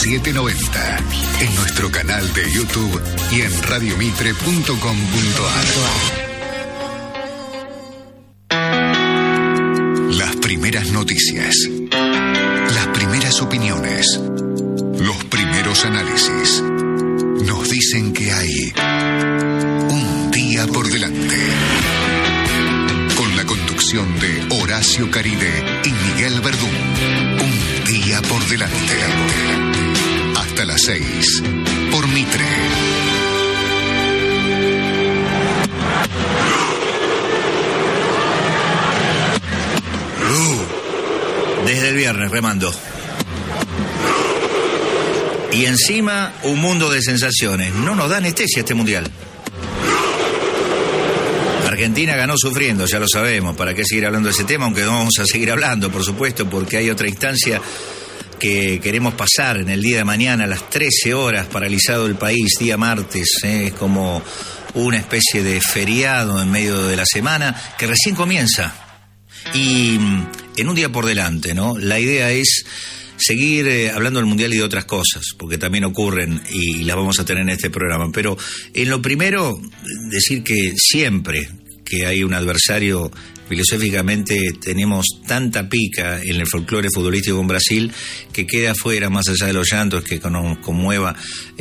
790. En nuestro canal de YouTube y en radiomitre.com.ar. Las primeras noticias. Las primeras opiniones. Los primeros análisis. Nos dicen que hay un día por delante. Con la conducción de Horacio Caride y Miguel Verdún. Un día por delante. Hasta las 6. Por Mitre. Desde el viernes remando. Y encima un mundo de sensaciones. No nos da anestesia este mundial. Argentina ganó sufriendo, ya lo sabemos. ¿Para qué seguir hablando de ese tema? Aunque no vamos a seguir hablando, por supuesto, porque hay otra instancia que queremos pasar en el día de mañana a las 13 horas, paralizado el país, día martes. Es como una especie de feriado en medio de la semana que recién comienza. Y en un día por delante, ¿no? La idea es seguir hablando del Mundial y de otras cosas, porque también ocurren y las vamos a tener en este programa. Pero en lo primero, decir que siempre que hay un adversario, filosóficamente tenemos tanta pica en el folclore futbolístico con Brasil que queda afuera, más allá de los llantos que nos conmueva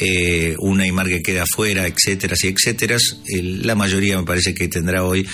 un Neymar que queda afuera, etcétera y etcétera. La mayoría me parece que tendrá hoy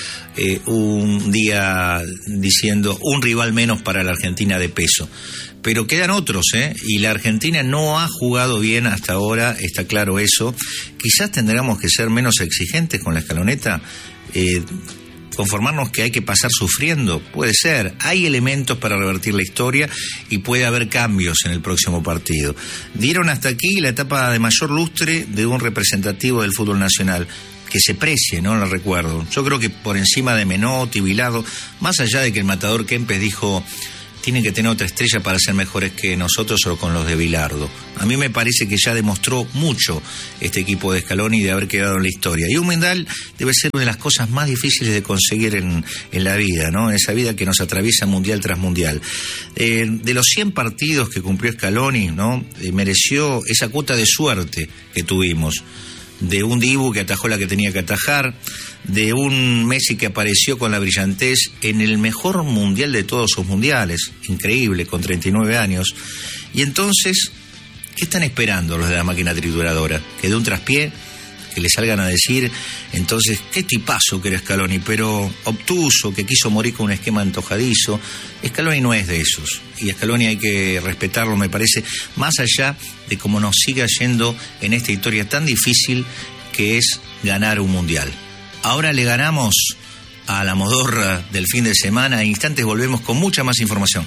un día diciendo un rival menos para la Argentina de peso. Pero quedan otros, y la Argentina no ha jugado bien hasta ahora, está claro eso. Quizás tendremos que ser menos exigentes con la escaloneta, conformarnos que hay que pasar sufriendo, puede ser. Hay elementos para revertir la historia y puede haber cambios en el próximo partido. Dieron hasta aquí la etapa de mayor lustre de un representativo del fútbol nacional. Que se precie, no lo recuerdo. Yo creo que por encima de Menotti, Bilardo, más allá de que el matador Kempes dijo tienen que tener otra estrella para ser mejores que nosotros o con los de Bilardo. A mí me parece que ya demostró mucho este equipo de Scaloni de haber quedado en la historia. Y un Mundial debe ser una de las cosas más difíciles de conseguir en la vida, ¿no? En esa vida que nos atraviesa mundial tras mundial. De los 100 partidos que cumplió Scaloni, ¿no? Mereció esa cuota de suerte que tuvimos. De un Dibu que atajó la que tenía que atajar, de un Messi que apareció con la brillantez en el mejor mundial de todos sus mundiales, increíble, con 39 años. Y entonces, ¿qué están esperando los de la máquina trituradora? Que de un traspié, que le salgan a decir, entonces, qué tipazo que era Scaloni, pero obtuso, que quiso morir con un esquema antojadizo. Scaloni no es de esos, y Scaloni hay que respetarlo, me parece, más allá de cómo nos siga yendo en esta historia tan difícil que es ganar un mundial. Ahora le ganamos a la modorra del fin de semana. En instantes volvemos con mucha más información.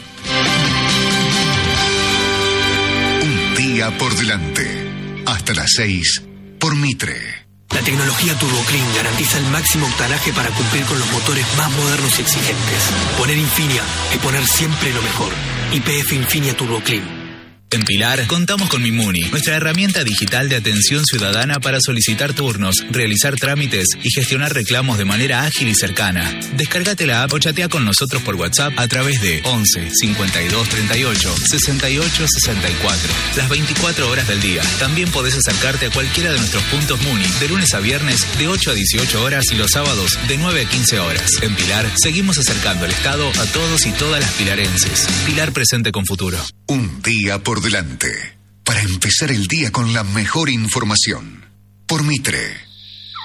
Un día por delante. Hasta las 6 por Mitre. La tecnología Turbo Clean garantiza el máximo octanaje para cumplir con los motores más modernos y exigentes. Poner Infinia es poner siempre lo mejor. YPF Infinia Turbo Clean. En Pilar, contamos con Mimuni, nuestra herramienta digital de atención ciudadana para solicitar turnos, realizar trámites y gestionar reclamos de manera ágil y cercana. Descárgate la app o chatea con nosotros por WhatsApp a través de 11 52 38 68 64. Las 24 horas del día. También podés acercarte a cualquiera de nuestros puntos Muni, de lunes a viernes de 8 a 18 horas y los sábados de 9 a 15 horas. En Pilar, seguimos acercando el Estado a todos y todas las pilarenses. Pilar presente con futuro. Un día por delante, para empezar el día con la mejor información. Por Mitre.